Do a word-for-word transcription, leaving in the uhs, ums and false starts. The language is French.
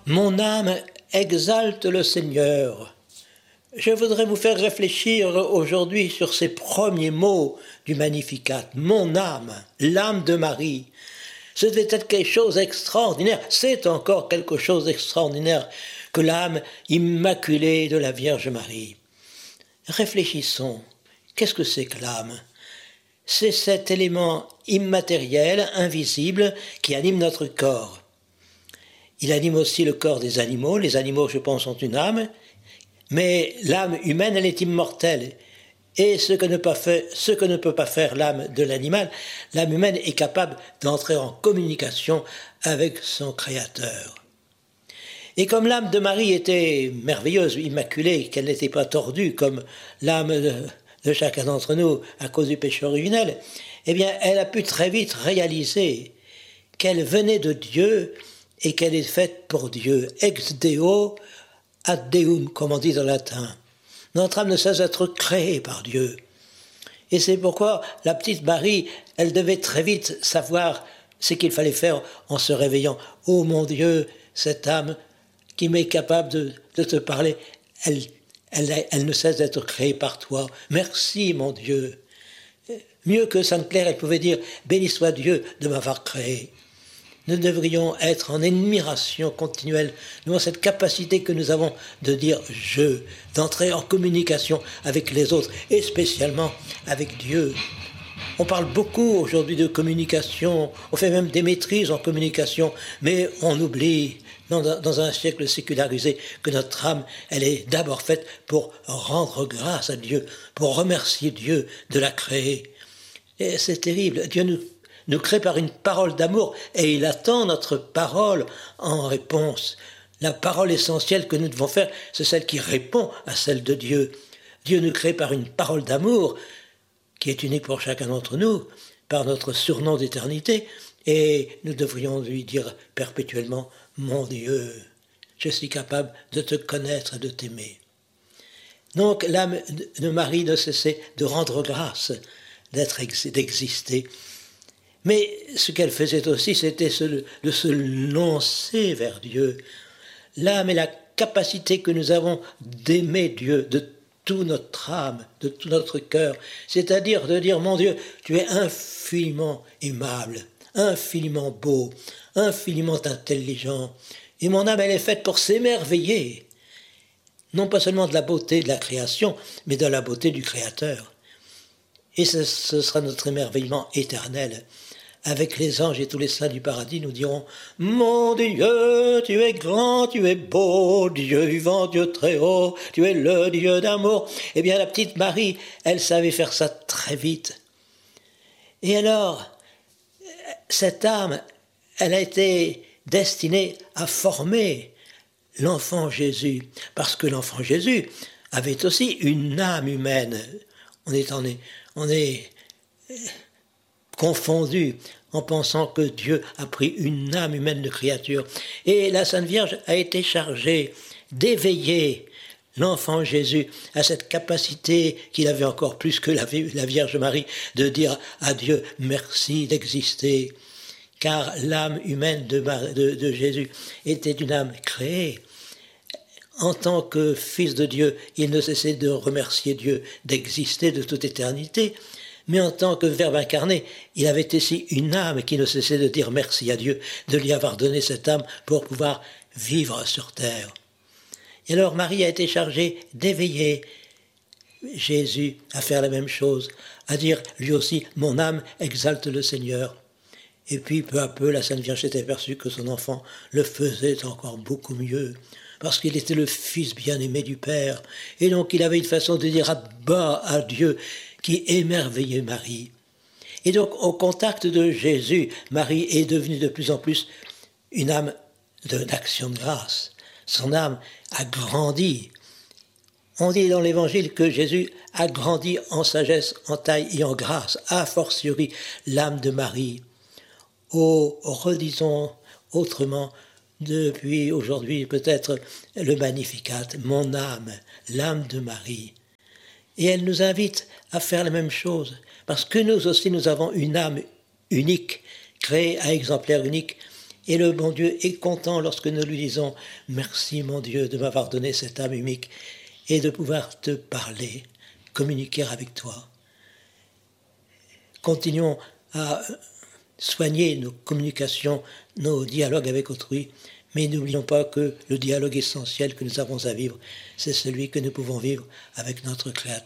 Mon âme exalte le Seigneur. Je voudrais vous faire réfléchir aujourd'hui sur ces premiers mots du Magnificat. Mon âme, l'âme de Marie. Ce devait être quelque chose d'extraordinaire. C'est encore quelque chose d'extraordinaire que l'âme immaculée de la Vierge Marie. Réfléchissons. Qu'est-ce que c'est que l'âme ? C'est cet élément immatériel, invisible, qui anime notre corps. Il anime aussi le corps des animaux. Les animaux, je pense, ont une âme. Mais l'âme humaine, elle est immortelle. Et ce que ne peut, faire, ce que ne peut pas faire l'âme de l'animal, l'âme humaine est capable d'entrer en communication avec son Créateur. Et comme l'âme de Marie était merveilleuse, immaculée, qu'elle n'était pas tordue comme l'âme de, de chacun d'entre nous à cause du péché originel, eh bien, elle a pu très vite réaliser qu'elle venait de Dieu et qu'elle est faite pour Dieu. Ex Deo ad Deum, comme on dit en latin. Notre âme ne cesse d'être créée par Dieu. Et c'est pourquoi la petite Marie, elle devait très vite savoir ce qu'il fallait faire en se réveillant. Oh mon Dieu, cette âme qui m'est capable de, de te parler, elle, elle, elle ne cesse d'être créée par toi. Merci mon Dieu. Mieux que Sainte-Claire, elle pouvait dire « Béni soit Dieu de m'avoir créé ». Nous devrions être en admiration continuelle. Nous avons cette capacité que nous avons de dire « je », d'entrer en communication avec les autres, et spécialement avec Dieu. On parle beaucoup aujourd'hui de communication, on fait même des maîtrises en communication, mais on oublie, dans, dans un siècle sécularisé, que notre âme, elle est d'abord faite pour rendre grâce à Dieu, pour remercier Dieu de la créer. Et c'est terrible, Dieu nous nous crée par une parole d'amour et il attend notre parole en réponse. La parole essentielle que nous devons faire, c'est celle qui répond à celle de Dieu. Dieu nous crée par une parole d'amour qui est unique pour chacun d'entre nous, par notre surnom d'éternité, et nous devrions lui dire perpétuellement « Mon Dieu, je suis capable de te connaître et de t'aimer ». Donc l'âme de Marie ne cessait de rendre grâce, d'être, d'exister. Mais ce qu'elle faisait aussi, c'était de se lancer vers Dieu. L'âme est la capacité que nous avons d'aimer Dieu de toute notre âme, de tout notre cœur. C'est-à-dire de dire, mon Dieu, tu es infiniment aimable, infiniment beau, infiniment intelligent. Et mon âme, elle est faite pour s'émerveiller. Non pas seulement de la beauté de la création, mais de la beauté du Créateur. Et ce, ce sera notre émerveillement éternel. Avec les anges et tous les saints du paradis, nous dirons « Mon Dieu, tu es grand, tu es beau, Dieu vivant, Dieu très haut, tu es le Dieu d'amour. » Eh bien, la petite Marie, elle savait faire ça très vite. Et alors, cette âme, elle a été destinée à former l'enfant Jésus, parce que l'enfant Jésus avait aussi une âme humaine. On est, on est, on est confondu en pensant que Dieu a pris une âme humaine de créature. Et la Sainte Vierge a été chargée d'éveiller l'enfant Jésus à cette capacité qu'il avait encore plus que la, la Vierge Marie de dire à Dieu merci d'exister. Car l'âme humaine de, de, de Jésus était une âme créée. En tant que fils de Dieu, il ne cessait de remercier Dieu d'exister de toute éternité. Mais en tant que Verbe incarné, il avait aussi une âme qui ne cessait de dire merci à Dieu de lui avoir donné cette âme pour pouvoir vivre sur terre. Et alors Marie a été chargée d'éveiller Jésus à faire la même chose, à dire lui aussi « Mon âme exalte le Seigneur ». Et puis peu à peu, la Sainte Vierge s'est aperçue que son enfant le faisait encore beaucoup mieux, parce qu'il était le fils bien-aimé du Père. Et donc il avait une façon de dire à bas à Dieu qui émerveillait Marie. Et donc, au contact de Jésus, Marie est devenue de plus en plus une âme de, d'action de grâce. Son âme a grandi. On dit dans l'Évangile que Jésus a grandi en sagesse, en taille et en grâce, a fortiori l'âme de Marie. Oh, redisons autrement, depuis aujourd'hui peut-être le Magnificat, mon âme, l'âme de Marie. Et elle nous invite à faire la même chose, parce que nous aussi nous avons une âme unique, créée à exemplaire unique, Et le bon Dieu est content lorsque nous lui disons « Merci mon Dieu de m'avoir donné cette âme unique et de pouvoir te parler, communiquer avec toi. » Continuons à soigner nos communications, nos dialogues avec autrui, mais n'oublions pas que le dialogue essentiel que nous avons à vivre, c'est celui que nous pouvons vivre avec notre Créateur.